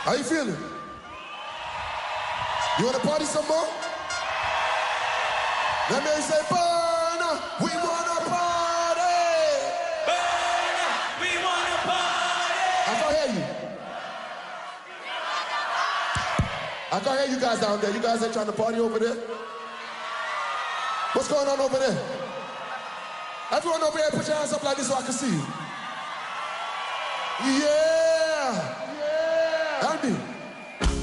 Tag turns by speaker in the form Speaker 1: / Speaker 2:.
Speaker 1: How you feeling? You wanna party some more? Let me say, burn, we wanna party.
Speaker 2: Burn, we wanna party.
Speaker 1: I can't hear you. I can't hear you guys down there. You guys ain't trying to party over there? What's going on over there? Everyone over here, put your hands up like this so I can see you. Yeah.